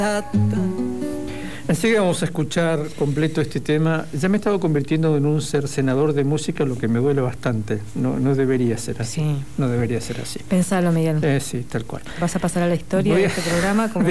Así que vamos a escuchar completo este tema. Ya me he estado convirtiendo en un cercenador de música, lo que me duele bastante. No debería ser así. Sí. No debería ser así. Pensalo, Miguel. Sí, tal cual. Vas a pasar a la historia de este programa como